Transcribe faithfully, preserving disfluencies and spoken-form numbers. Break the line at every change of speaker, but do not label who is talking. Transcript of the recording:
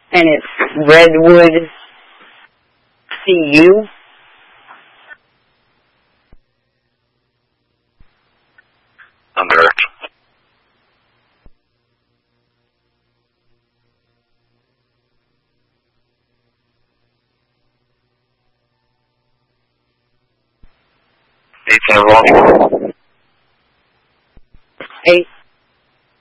And it's Redwood C U.
Under. Eight seven one.
Eight